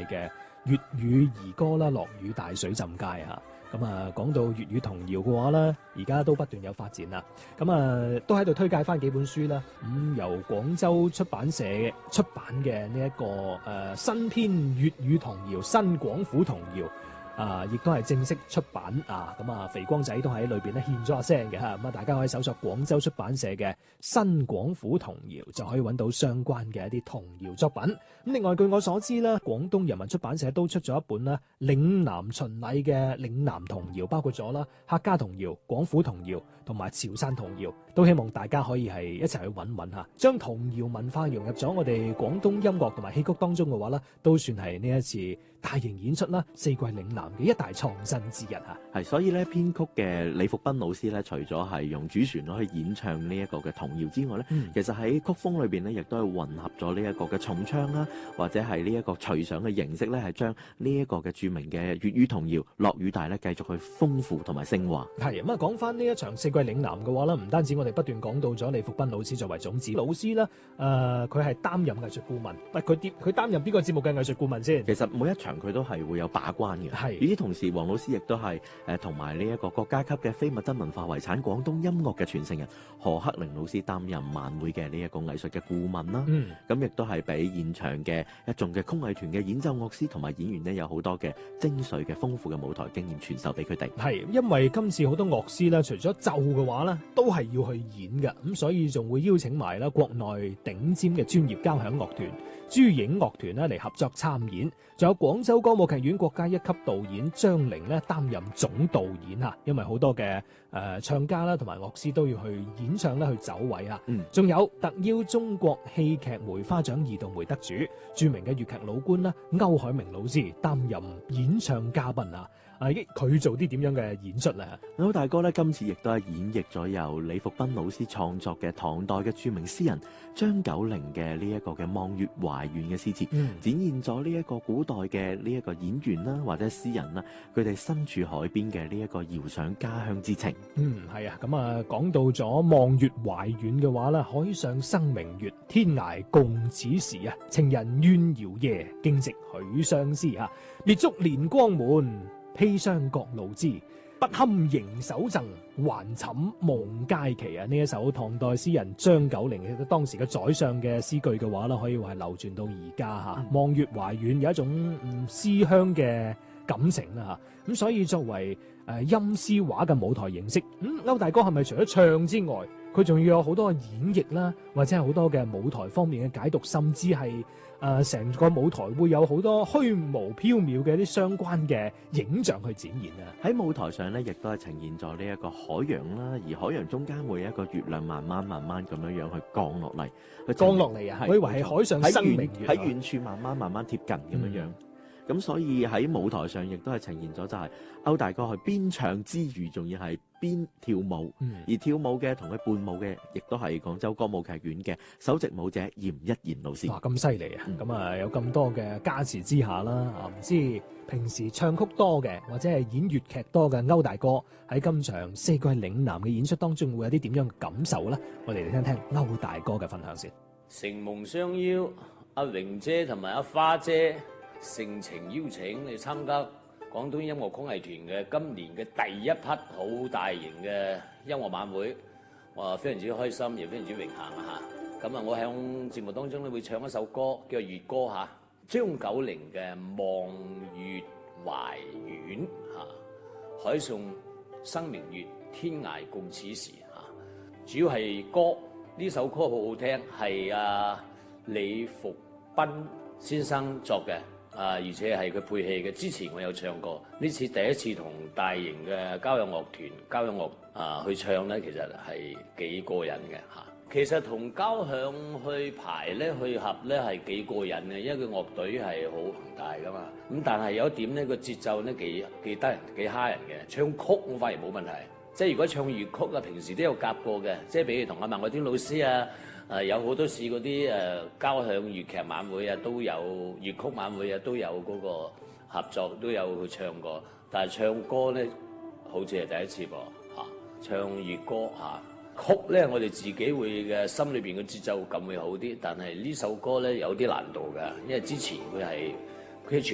嘅粵語兒歌啦，落雨大水浸街嚇。咁啊，講到粵語童謠嘅話咧，而家都不斷有發展啦。咁啊，都喺度推介翻幾本書啦。由廣州出版社出版嘅呢一個新編粵語童謠《新廣府童謠》。亦都係正式出版啊！咁啊，肥光仔都喺裏邊咧獻咗下聲嘅嚇，咁啊，大家可以搜索廣州出版社嘅《新廣府童謠》，就可以揾到相關嘅一啲童謠作品。咁另外，據我所知啦，廣東人民出版社都出咗一本啦，嶺南巡禮嘅嶺南童謠，包括咗啦客家童謠、廣府童謠同埋潮汕童謠，都希望大家可以係一齊去揾揾嚇，將童謠文化融入咗我哋廣東音樂同埋戲曲當中嘅話咧，都算係呢一次大型演出啦，四季嶺南嘅一大創新之一嚇。 係，所以咧編曲嘅李福斌老師咧，除咗係用主旋律去演唱呢一個嘅童謠之外咧，其實喺曲風裏邊咧，亦都係混合咗呢一個嘅重唱啦，或者係呢一個隨想嘅形式咧，係將呢一個嘅著名嘅粵語童謠《落雨大》咧，繼續去豐富同埋升華。 係咁啊，講翻呢一場四季嶺南嘅話咧，唔單止我哋不斷講到咗李福斌老師作為種子老師啦，佢係擔任藝術顧問。佢擔任邊個節目嘅藝術顧問先？ 其實每一場佢都係會有把關嘅。係。與此同時，黃老師亦都係同埋呢一個國家級嘅非物質文化遺產廣東音樂嘅傳承人何克玲老師擔任晚會嘅呢一個藝術嘅顧問啦。咁亦都係俾現場嘅一眾嘅曲藝團嘅演奏樂師同埋演員呢，有好多嘅精髓嘅豐富嘅舞台經驗傳授俾佢哋。 係，因為今次好多樂師咧，除咗奏嘅話咧，都係要去演嘅，咁所以仲會邀請埋啦國內頂尖嘅專業交響樂團、珠影樂團咧嚟合作參演，仲有廣州歌舞劇院國家一級導演張玲咧擔任總導演嚇，因為好多嘅唱家啦同埋樂師都要去演唱咧去走位啊。仲有特邀中國戲劇梅花獎二度梅得主、著名嘅粵劇老倌啦歐海明老師擔任演唱嘉賓啊。佢做啲點樣嘅演出咧？ 歐大哥咧今次亦都係演繹咗由李福斌老師創作嘅唐代嘅著名詩人張九齡嘅呢一個嘅望月懷遠嘅詩詞，展現咗呢一個古代嘅呢一個演員啦或者詩人啦，佢哋身處海邊嘅呢一個遙想家鄉之情。 係啊，咁啊講到咗望月懷遠嘅話咧，海上生明月，天涯共此時啊！情人怨遙夜，驚夕許相思啊！列燭連光門，砒霜各路枝，不堪盈手贈，還寢夢佳期啊！呢一首唐代詩人張九齡嘅當時嘅宰相嘅詩句嘅話咧，可以話係流傳到而家嚇。望月懷遠有一種思鄉嘅感情啦嚇，咁所以作為音詩畫嘅舞台形式，歐大哥係咪除咗唱之外，佢仲要有好多嘅演繹啦，或者係好多嘅舞台方面嘅解讀，甚至係成個舞台會有好多虛無縹緲嘅一啲相關嘅影像去展現啊！ 喺舞台上咧，亦都係呈現咗呢一個海洋啦，而海洋中間會有一個月亮慢慢咁樣樣去降落嚟， 啊！我以為係海上生明月喺遠處慢慢貼近咁樣樣。咁所以喺舞台上亦都係呈現咗，就係歐大哥係邊唱之餘，仲要係邊跳舞，而跳舞嘅同佢伴舞嘅，亦都係廣州歌舞劇院嘅首席舞者嚴一賢老師。 哇，咁犀利啊！咁有咁多嘅加持之下啦，唔知平時唱曲多嘅或者係演粵劇多嘅歐大哥喺今場四季嶺南嘅演出當中會有啲點樣嘅感受咧？我哋嚟聽聽歐大哥嘅分享先。 承蒙相邀，阿榮姐同埋阿花姐盛情邀請你參加廣東音樂曲藝團嘅今年嘅第一匹好大型嘅音樂晚會，我非常之開心，亦非常之榮幸啊！嚇，咁啊，我喺節目當中咧會唱一首歌，叫做粵歌嚇，張九齡嘅《望月懷遠》嚇，海上生明月，天涯共此時嚇。主要係歌，呢首歌好好聽，係李福斌先生作嘅。而且係佢配戲嘅。之前我有唱過，呢次第一次同大型嘅交響樂團、交響樂去唱咧，其實係幾過癮嘅嚇。其實同交響去排咧、去合咧係幾過癮嘅，因為佢樂隊係好龐大噶嘛。咁但係有一點咧，個節奏咧幾得人、幾蝦人嘅。唱曲我反而冇問題，即係如果唱粵曲啊，平時都有夾過嘅，即係比如同阿麥愛端老師啊。有好多次嗰啲交響粵劇晚會啊，都有粵曲晚會啊，都有嗰個合作，都有去唱過。但係唱歌咧，好似係第一次噃嚇。唱粵歌嚇，曲咧我哋自己會嘅心裏邊嘅節奏感會好啲。但係呢首歌咧有啲難度㗎，因為之前佢係